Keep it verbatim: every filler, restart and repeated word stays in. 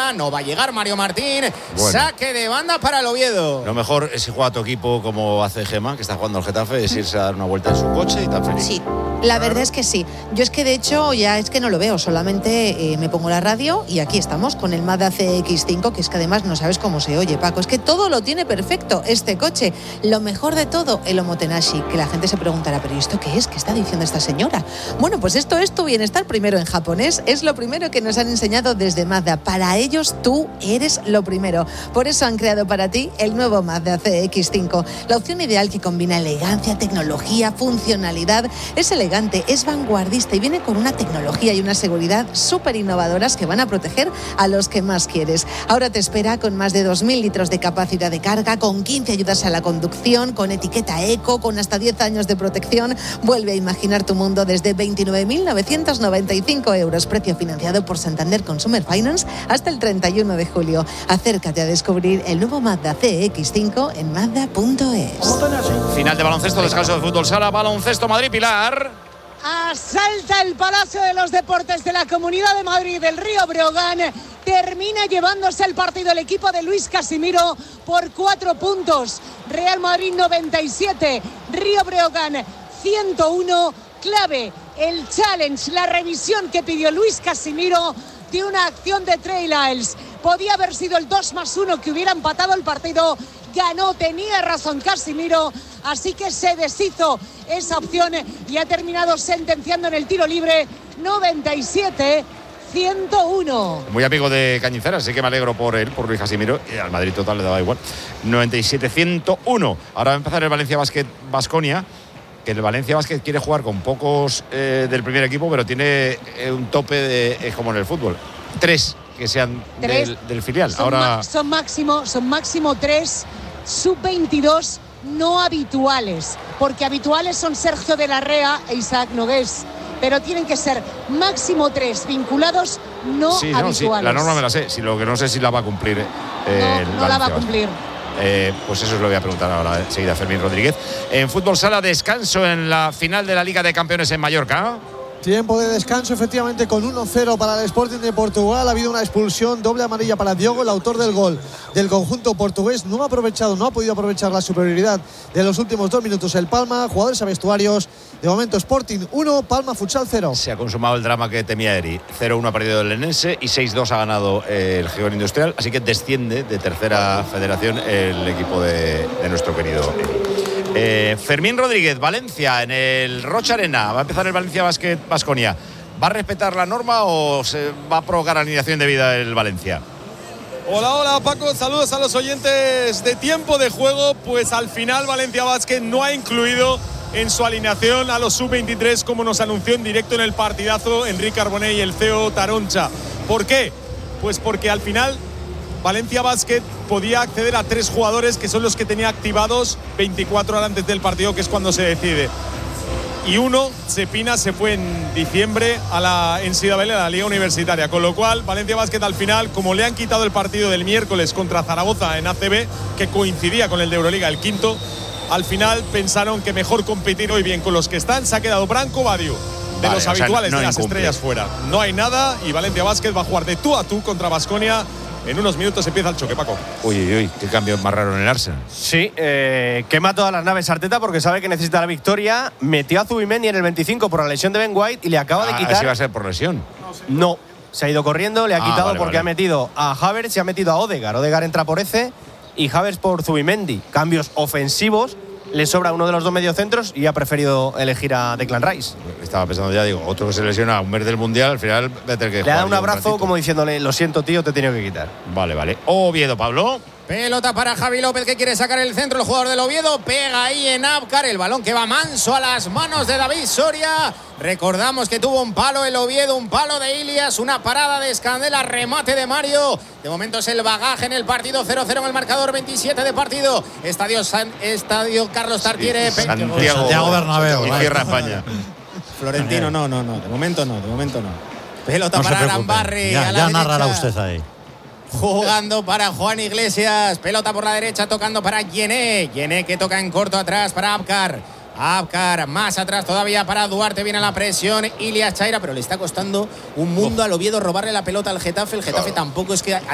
Valencia. No va a llegar Mario Martín. Bueno. Saque de banda para el Oviedo. Lo mejor es si juega tu equipo como hace Gemma, que está jugando al Getafe, es irse a dar una vuelta en su coche y tan feliz. Sí, la verdad es que sí. Yo es que de hecho ya es que no lo veo, solamente eh, me pongo la radio y aquí estamos con el Mazda C X cinco, que es que además no sabes cómo se oye, Paco. Es que todo lo tiene perfecto este coche. Lo mejor de todo, el Omotenashi, que la gente se preguntará, ¿pero esto qué es? ¿Qué está diciendo esta señora? Bueno, pues esto es tu bienestar primero en japonés. Es lo primero que nos han enseñado desde Mazda. Para ellos tú eres lo primero. Por eso han creado para ti el nuevo Mazda C X cinco. La opción ideal que combina elegancia, tecnología, funcionalidad. Es elegante, es vanguardista y viene con una tecnología y una seguridad súper innovadoras que van a proteger a los que más quieres. Ahora te espera con más de dos mil litros de capacidad de carga, con quince ayudas a la conducción, con etiqueta eco, con hasta diez años de protección. Vuelve a imaginar tu mundo desde veintinueve mil novecientos noventa y cinco euros. Precio financiado por Santander Consumer Finance hasta el treinta y uno de julio. Acércate a descubrir el nuevo Mazda C X cinco en mazda punto es. Final de baloncesto, descanso de fútbol sala, baloncesto Madrid, Pilar. Asalta el Palacio de los Deportes de la Comunidad de Madrid del Río Breogán. Termina llevándose el partido el equipo de Luis Casimiro por cuatro puntos. Real Madrid noventa y siete, Río Breogán ciento uno. Clave el challenge, la revisión que pidió Luis Casimiro de una acción de Trey Lyles. Podía haber sido el dos más uno que hubiera empatado el partido. Ganó, tenía razón Casimiro, así que se deshizo esa opción y ha terminado sentenciando en el tiro libre. Noventa y siete ciento uno. Muy amigo de Cañizares, así que me alegro por él, por Luis Casimiro, y al Madrid total le daba igual. noventa y siete ciento uno. Ahora va a empezar el Valencia Basket Baskonia, que el Valencia Basket quiere jugar con pocos eh, del primer equipo, pero tiene eh, un tope de, eh, como en el fútbol, tres que sean del, del filial. Son, Ahora ma- son máximo, son máximo tres sub veintidós no habituales, porque habituales son Sergio de la Rea e Isaac Nogués, pero tienen que ser máximo tres vinculados no sí, no, habituales. sí, la norma me la sé, si lo que no sé si la va a cumplir eh, no, el no la va a Valencia cumplir. Eh, pues eso os lo voy a preguntar ahora enseguida a Fermín Rodríguez. En fútbol sala, descanso en la final de la Liga de Campeones en Mallorca. Tiempo de descanso, efectivamente, con uno cero para el Sporting de Portugal. Ha habido una expulsión, doble amarilla para Diogo, el autor del gol del conjunto portugués. No ha aprovechado, no ha podido aprovechar la superioridad de los últimos dos minutos el Palma. Jugadores a vestuarios. De momento, Sporting uno, Palma Futsal cero. Se ha consumado el drama que temía Eri. cero uno ha perdido el Lenense y seis dos ha ganado el Gijón Industrial. Así que desciende de tercera federación el equipo de, de nuestro querido Eri. Eh, Fermín Rodríguez, Valencia, en el Rocha Arena. Va a empezar el Valencia Basket Baskonia. ¿Va a respetar la norma o se va a provocar alineación de vida el Valencia? Hola, hola Paco, saludos a los oyentes de Tiempo de Juego. Pues al final Valencia Basket no ha incluido en su alineación a los sub veintitrés, como nos anunció en directo en el partidazo Enrique Arbonell y el C E O Taroncha. ¿Por qué? Pues porque al final Valencia Basket podía acceder a tres jugadores que son los que tenía activados veinticuatro horas antes del partido, que es cuando se decide. Y uno, Cepina, se fue en diciembre a la N C A A, a la Liga Universitaria. Con lo cual, Valencia Basket al final, como le han quitado el partido del miércoles contra Zaragoza en A C B, que coincidía con el de Euroliga, el quinto, al final pensaron que mejor competir hoy bien con los que están. Se ha quedado Branco Badio, de vale, los o sea, habituales no de las incumple. estrellas fuera. No hay nada y Valencia Basket va a jugar de tú a tú contra Baskonia. En unos minutos empieza el choque, Paco. Uy, uy, uy, qué cambio más raro en el Arsenal. Sí, eh, quema todas las naves Arteta porque sabe que necesita la victoria. Metió a Zubimendi en el veinticinco por la lesión de Ben White y le acaba Ah, de quitar. así va a ser por lesión. No, se ha ido corriendo, le ha Ah, quitado vale, porque vale. ha metido a Havertz y ha metido a Odegaard. Odegaard entra por Eze y Havertz por Zubimendi. Cambios ofensivos. Le sobra uno de los dos mediocentros y ha preferido elegir a Declan Rice. Estaba pensando ya, digo, otro que se lesiona a un mes del Mundial, al final va a tener que Le jugar ha dado un ya abrazo ratito. como diciéndole, lo siento tío, te he tenido que quitar. Vale, vale. Oviedo, Pablo. Pelota para Javi López, que quiere sacar el centro. El jugador del Oviedo pega ahí en Abkar. El balón que va manso a las manos de David Soria. Recordamos que tuvo un palo el Oviedo, un palo de Ilias, una parada de Escandela, remate de Mario. De momento es el bagaje en el partido. cero cero en el marcador, veintisiete de partido. Estadio, San, Estadio Carlos Tartiere. Sí, Santiago, Santiago Bernabéu. Y Tierra España. Florentino, no, no, no. De momento no, de momento no. Pelota No se para preocupe. Arambarri. Ya, a la ya derecha. narrará usted ahí. Jugando para Juan Iglesias. Pelota por la derecha, tocando para Yené. Yené que toca en corto atrás para Abkar. Abkar más atrás todavía para Duarte. Viene a la presión Ilias Chaira, pero le está costando un mundo al Oviedo robarle la pelota al Getafe. El Getafe tampoco es que